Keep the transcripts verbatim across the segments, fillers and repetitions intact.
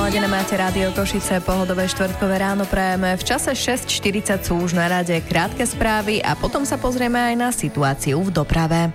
naladené máte Rádio Košice, pohodové štvrtkové ráno prajeme. V čase šesť štyridsať sú už na rade krátke správy a potom sa pozrieme aj na situáciu v doprave.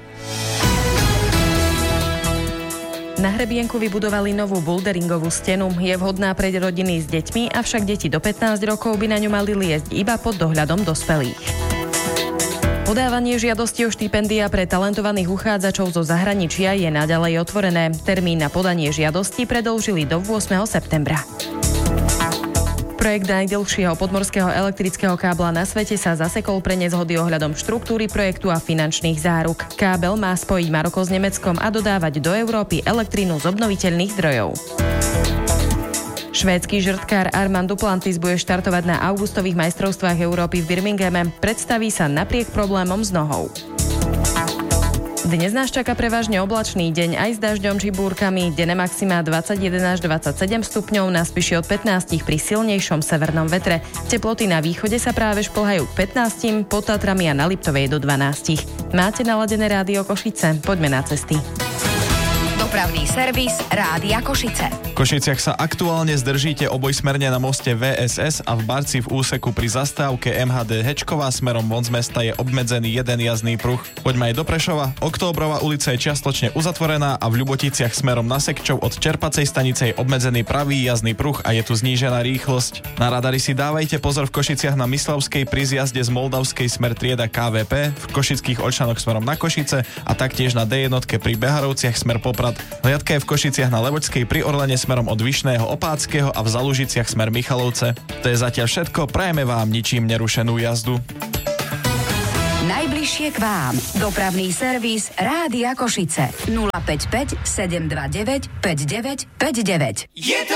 Na Hrebienku vybudovali novú boulderingovú stenu. Je vhodná pre rodiny s deťmi, avšak deti do pätnásť rokov by na ňu mali liezť iba pod dohľadom dospelých. Podávanie žiadosti o štipendia pre talentovaných uchádzačov zo zahraničia je naďalej otvorené. Termín na podanie žiadosti predĺžili do ôsmeho septembra. Projekt najdlhšieho podmorského elektrického kábla na svete sa zasekol pre nezhody ohľadom štruktúry projektu a finančných záruk. Kábel má spojiť Maroko s Nemeckom a dodávať do Európy elektrínu z obnoviteľných zdrojov. Švédsky žrtkár Armand Duplantis bude štartovať na augustových majstrovstvách Európy v Birminghame. Predstaví sa napriek problémom s nohou. Dnes nás čaká prevažne oblačný deň aj s dažďom či búrkami. Denné maximá dvadsaťjeden až dvadsaťsedem stupňov, na Spiši od pätnásť pri silnejšom severnom vetre. Teploty na východe sa práve šplhajú k pätnástim, pod Tatrami a na Liptovej do dvanásť. Máte naladené Rádio Košice? Poďme na cesty. Dopravný servis Rádia Košice. V Košiciach sa aktuálne zdržíte obojsmerne na moste vé es es a v Barci v úseku pri zastávke em há dé Hečková smerom von z mesta je obmedzený jeden jazdný pruh. Poďme aj do Prešova. Októbrová ulica je čiastočne uzatvorená a v Ľuboticiach smerom na Sekčov od čerpacej stanice je obmedzený pravý jazdný pruh a je tu znížená rýchlosť. Na radari si dávajte pozor v Košiciach na Myslavskej pri zjazde z Moldavskej smer trieda ká vé pé, v Košických Olšanoch smerom na Košice a taktiež na dé jedna pri Beharovciach smer Poprad. Hliadka je v Košiciach na Levočskej pri Orlene smerom od Vyšného Opáckého a v Zalužiciach smer Michalovce. To je zatiaľ všetko, prajeme vám ničím nerušenú jazdu. Najbližšie k vám. Dopravný servis Rádia Košice. nula päť päť sedem dva deväť päť deväť päť deväť. Je to